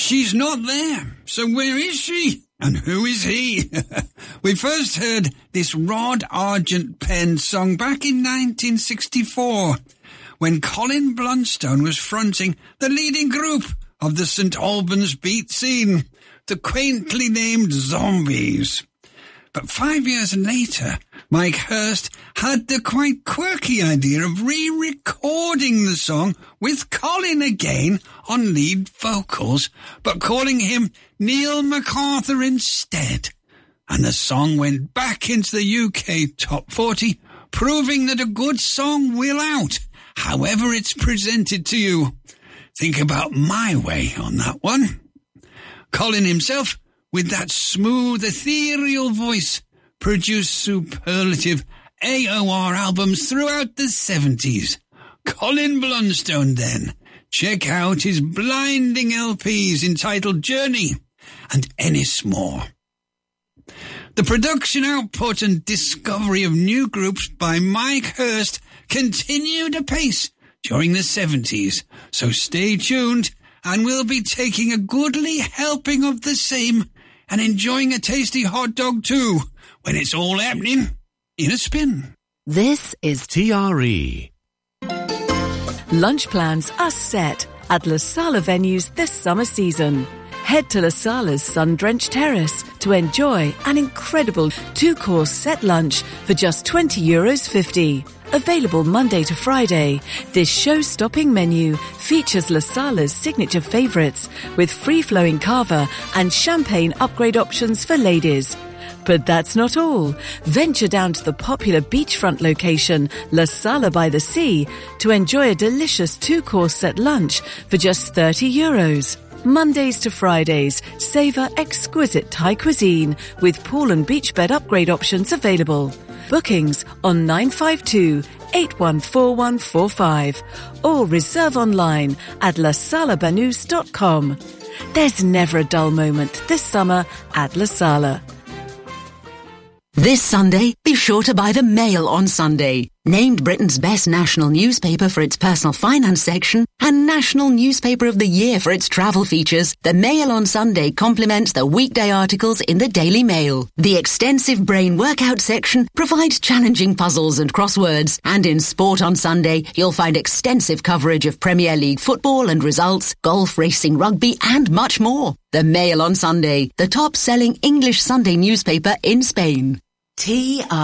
she's not there. So where is she? And who is he? We first heard this Rod Argent penned song back in 1964, when Colin Blunstone was fronting the leading group of the St Albans beat scene, the quaintly named Zombies. But 5 years later, Mike Hurst had the quite quirky idea of re-recording the song with Colin again on lead vocals, but calling him Neil MacArthur instead. And the song went back into the UK Top 40, proving that a good song will out, however it's presented to you. Think about My Way on that one. Colin himself, with that smooth, ethereal voice, produced superlative AOR albums throughout the 70s. Colin Blunstone, then. Check out his blinding LPs entitled Journey and Ennismore. The production output and discovery of new groups by Mike Hurst continued apace during the 70s, so stay tuned and we'll be taking a goodly helping of the same and enjoying a tasty hot dog too, when it's all happening in a spin. This is TRE. Lunch plans are set at La Sala venues this summer season. Head to La Sala's sun-drenched terrace to enjoy an incredible 2-course set lunch for just €20.50. Available Monday to Friday, this show-stopping menu features La Sala's signature favourites with free-flowing cava and champagne upgrade options for ladies. But that's not all. Venture down to the popular beachfront location, La Sala by the Sea, to enjoy a delicious 2-course set lunch for just €30. Mondays to Fridays, savour exquisite Thai cuisine with pool and beach bed upgrade options available. Bookings on 952-814145 or reserve online at lasalabanus.com. There's never a dull moment this summer at La Sala. This Sunday, be sure to buy the Mail on Sunday. Named Britain's best national newspaper for its personal finance section and National Newspaper of the Year for its travel features, the Mail on Sunday complements the weekday articles in the Daily Mail. The extensive brain workout section provides challenging puzzles and crosswords, and in Sport on Sunday, you'll find extensive coverage of Premier League football and results, golf, racing, rugby, and much more. The Mail on Sunday, the top-selling English Sunday newspaper in Spain. TR